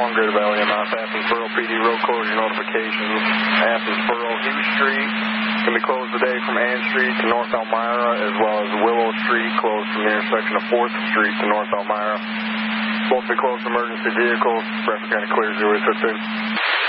Greater Valley MF, Athens-Borough PD road closure notifications. Athens-Borough, Hughes Street can be closed today from Ann Street to North Elmira, as well as Willow Street closed from the intersection of 4th Street to North Elmira. Both be closed to emergency vehicles. Bradford County clears 086.